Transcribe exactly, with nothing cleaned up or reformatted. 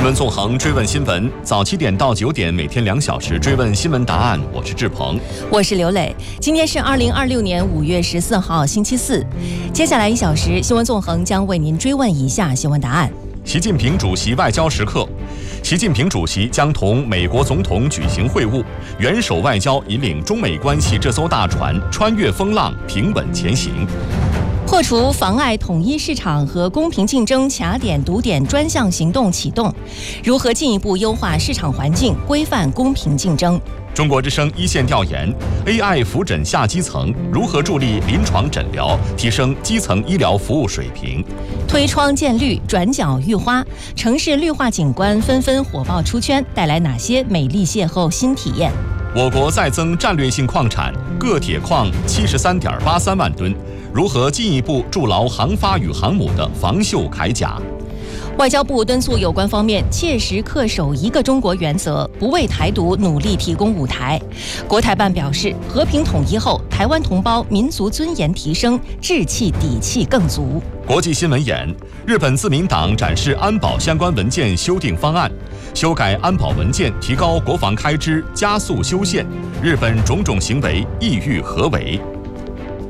闻纵横，追问新闻，早七点到九点，每天两小时追问新闻答案。我是志鹏， 我是刘磊。今天是二零二六年五月十四号，星期四。接下来一小时，新闻纵横将为您追问以下新闻答案： 习近平主席外交时刻，习近平主席将同美国总统举行会晤，元首外交引领中美关系这艘大船穿越风浪，平稳前行。 破除妨碍统一市场和公平竞争卡点堵点专项行动启动，如何进一步优化市场环境，规范公平竞争？ 中国之声一线调研 ：A I 扶诊下基层，如何助力临床诊疗，提升基层医疗服务水平？ 推窗见绿，转角遇花，城市绿化景观纷纷火爆出圈，带来哪些美丽邂逅新体验？ 我国再增战略性矿产，铬铁矿七十三点八三万吨。如何进一步筑牢航发与航母的防锈铠甲？ 外交部敦促有关方面切实恪守一个中国原则，不为台独努力提供舞台。国台办表示，和平统一后，台湾同胞民族尊严提升，志气底气更足。 国际新闻眼：日本自民党展示安保相关文件修订方案，修改安保文件，提高国防开支，加速修宪。日本种种行为意欲何为？